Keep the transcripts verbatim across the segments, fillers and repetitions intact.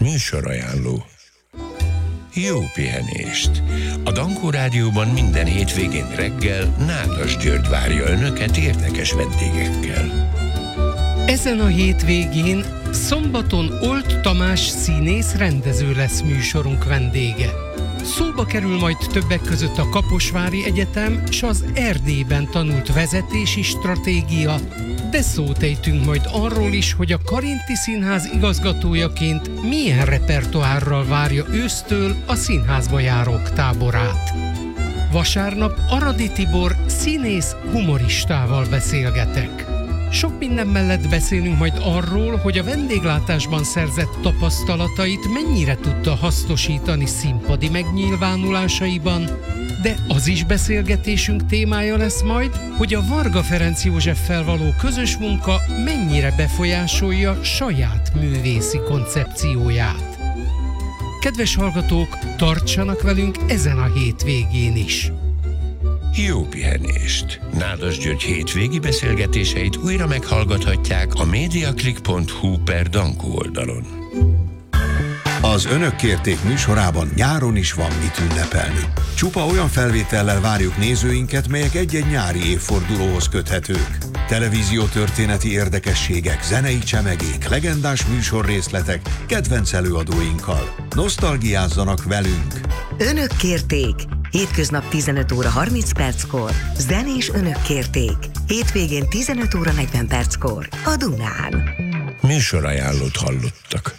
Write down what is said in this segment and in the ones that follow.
Műsorajánló. Jó pihenést! A Dankó Rádióban minden hétvégén reggel Nádas György várja önöket érdekes vendégekkel. Ezen a hétvégén szombaton Old Tamás színész rendező lesz műsorunk vendége. Szóba kerül majd többek között a Kaposvári Egyetem és az Erdélyben tanult vezetési stratégia, de szót ejtünk majd arról is, hogy a Karinti Színház igazgatójaként milyen repertoárral várja ősztől a színházba járók táborát. Vasárnap Aradi Tibor színész humoristával beszélgetek. Sok minden mellett beszélünk majd arról, hogy a vendéglátásban szerzett tapasztalatait mennyire tudta hasznosítani színpadi megnyilvánulásaiban, de az is beszélgetésünk témája lesz majd, hogy a Varga Ferenc Józseffel való közös munka mennyire befolyásolja saját művészi koncepcióját. Kedves hallgatók, tartsanak velünk ezen a hétvégén is! Jó pihenést! Nádas György hétvégi beszélgetéseit újra meghallgathatják a mediaclick pont hu per Dankó oldalon. Az Önök kérték műsorában nyáron is van mit ünnepelni. Csupa olyan felvétellel várjuk nézőinket, melyek egy-egy nyári évfordulóhoz köthetők. Televíziótörténeti érdekességek, zenei csemegék, legendás műsorrészletek, kedvenc előadóinkkal. Nosztalgiázzanak velünk! Önök kérték! Hétköznap tizenöt óra harminc perckor, zenés Önök kérték. Hétvégén tizenöt óra negyven perckor a Dunán. Műsorajánlót hallottak.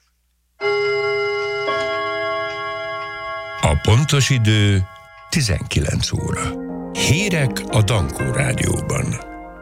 A pontos idő tizenkilenc óra. Hírek a Dankó Rádióban.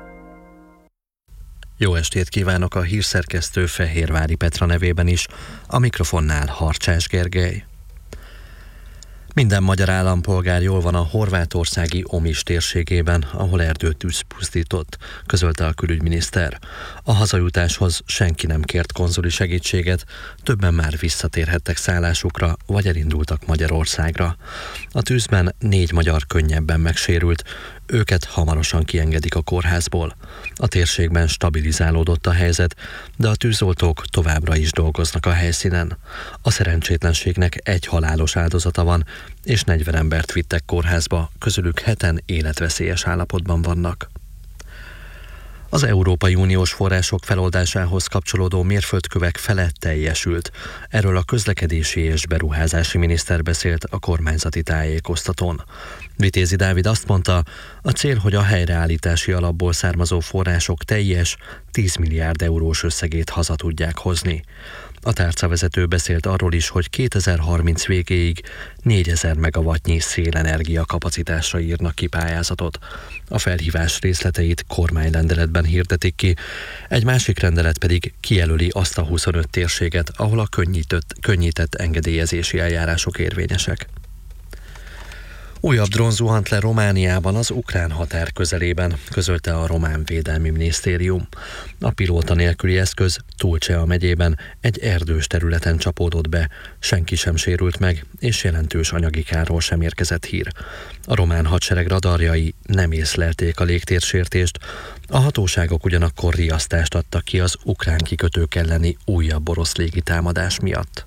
Jó estét kívánok a hírszerkesztő Fehérvári Petra nevében is, a mikrofonnál Harcsás Gergely. Minden magyar állampolgár jól van a horvátországi Omiš térségében, ahol erdőtűz pusztított, közölte a külügyminiszter. A hazajutáshoz senki nem kért konzuli segítséget, többen már visszatérhettek szállásukra, vagy elindultak Magyarországra. A tűzben négy magyar könnyebben megsérült, őket hamarosan kiengedik a kórházból. A térségben stabilizálódott a helyzet, de a tűzoltók továbbra is dolgoznak a helyszínen. A szerencsétlenségnek egy halálos áldozata van, és negyven embert vittek kórházba, közülük heten életveszélyes állapotban vannak. Az Európai Uniós források feloldásához kapcsolódó mérföldkövek fele teljesült. Erről a közlekedési és beruházási miniszter beszélt a kormányzati tájékoztatón. Vitézi Dávid azt mondta, a cél, hogy a helyreállítási alapból származó források teljes tíz milliárd eurós összegét haza tudják hozni. A tárcavezető beszélt arról is, hogy kétezer-harminc végéig négyezer megawattnyi szélenergia kapacitásra írnak ki pályázatot. A felhívás részleteit kormányrendeletben hirdetik ki, egy másik rendelet pedig kijelöli azt a huszonöt térséget, ahol a könnyített, könnyített engedélyezési eljárások érvényesek. Újabb drón zuhant le Romániában az ukrán határ közelében, közölte a román védelmi minisztérium. A pilóta nélküli eszköz Tulcea megyében egy erdős területen csapódott be, senki sem sérült meg, és jelentős anyagi kárról sem érkezett hír. A román hadsereg radarjai nem észlelték a légtérsértést, a hatóságok ugyanakkor riasztást adtak ki az ukrán kikötők elleni újabb orosz légitámadás miatt.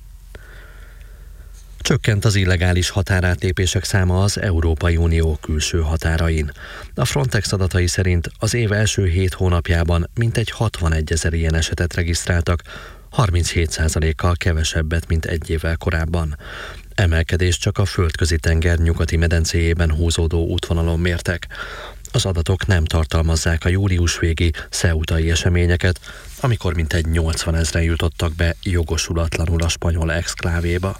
Csökkent az illegális határátlépések száma az Európai Unió külső határain. A Frontex adatai szerint az év első hét hónapjában mintegy hatvanegyezer ilyen esetet regisztráltak, harminchét százalékkal kevesebbet, mint egy évvel korábban. Emelkedést csak a Földközi tenger nyugati medencéjében húzódó útvonalon mértek. Az adatok nem tartalmazzák a július végi ceutai eseményeket, amikor mintegy nyolcvanezren jutottak be jogosulatlanul a spanyol exklávéba.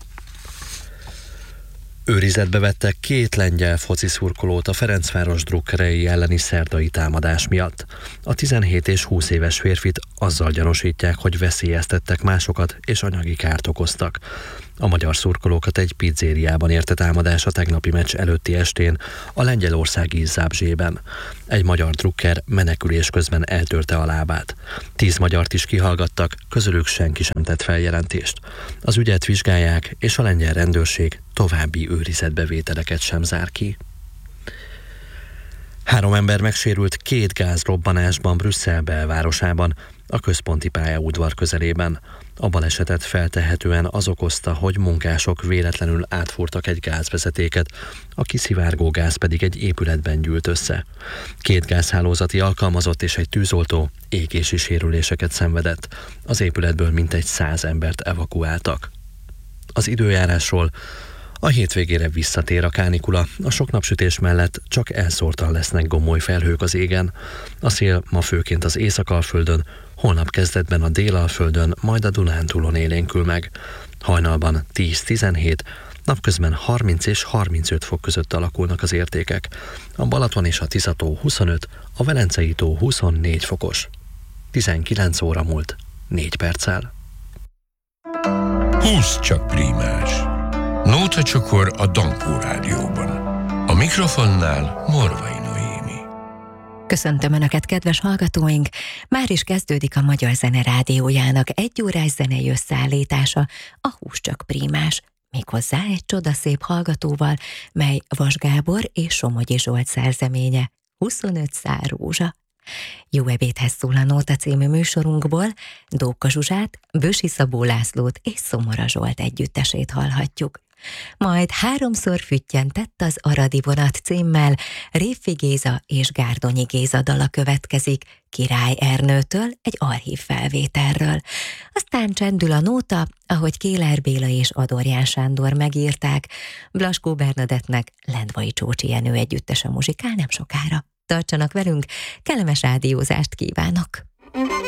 Őrizetbe vettek két lengyel foci szurkolót a Ferencváros drukkerei elleni szerdai támadás miatt. A tizenhét és húsz éves férfit azzal gyanúsítják, hogy veszélyeztettek másokat és anyagi kárt okoztak. A magyar szurkolókat egy pizzériában érte támadás a tegnapi meccs előtti estén a lengyelországi Zábzsében. Egy magyar drukker menekülés közben eltörte a lábát. Tíz magyart is kihallgattak, közülük senki sem tett feljelentést. Az ügyet vizsgálják, és a lengyel rendőrség további őrizetbevételeket sem zár ki. Három ember megsérült két gázrobbanásban Brüsszel belvárosában. a központi pályaudvar közelében. A balesetet feltehetően az okozta, hogy munkások véletlenül átfúrtak egy gázvezetéket, a kiszivárgó gáz pedig egy épületben gyűlt össze. Két gázhálózati alkalmazott és egy tűzoltó égési sérüléseket szenvedett. Az épületből mintegy száz embert evakuáltak. Az időjárásról: a hétvégére visszatér a kánikula, a sok napsütés mellett csak elszórtan lesznek gomoly felhők az égen. A szél ma főként az Észak-Alföldön, holnap kezdetben a Dél-Alföldön, majd a Dunántúlon élénkül meg. Hajnalban tíz-tizenhét, napközben harminc és harmincöt fok között alakulnak az értékek. A Balaton és a Tisza-tó huszonöt, a Velencei-tó huszonnégy fokos. tizenkilenc óra múlt négy perccel. Húsz csak prímás. Nóta csokor a Dankó Rádióban. A mikrofonnál Morvai Noémi. Köszöntöm Önöket, kedves hallgatóink! Már is kezdődik a Magyar Zene Rádiójának egy órás zenei összeállítása, a Húsz csak prímás. Méghozzá egy csodaszép hallgatóval, mely Vas Gábor és Somogyi Zsolt szerzeménye, huszonöt szál rózsa. Jó ebédhez szól a Nóta című műsorunkból, Dóka Zsuzsát, Bösi Szabó Lászlót és Szomora Zsolt együttesét hallhatjuk. Majd háromszor füttyentett az Aradi vonat címmel Révfi Géza és Gárdonyi Géza dala következik Király Ernőtől egy archív felvételről. Aztán csendül a nóta, ahogy Kéler Béla és Adorján Sándor megírták, Blaskó Bernadettnek Lendvai Csócsi Jenő együttese muzsikál nem sokára. Tartsanak velünk, kellemes rádiózást kívánok!